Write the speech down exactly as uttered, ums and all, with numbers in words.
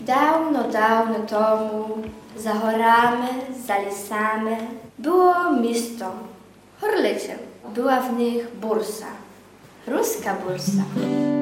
Dawno, dawno tomu, za horami, za lisami, było miasto, Horlice. Była w nich bursa, ruska bursa.